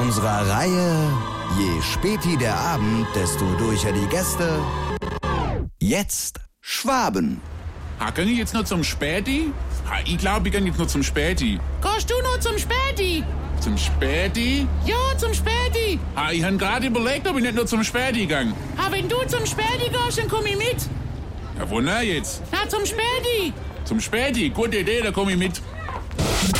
unserer Reihe Je späti der Abend, desto durcher die Gäste. Jetzt Schwaben. Kann ich jetzt noch zum Späti? Ich glaube, ich kann jetzt noch zum Späti. Gehst du noch zum Späti? Zum Späti? Ja, zum Späti. Ich habe gerade überlegt, ob ich nicht nur zum Späti gehe. Wenn du zum Späti gehst, dann komm ich mit. Ja, wo na jetzt? Na, zum Späti. Zum Späti? Gute Idee, da komme ich mit.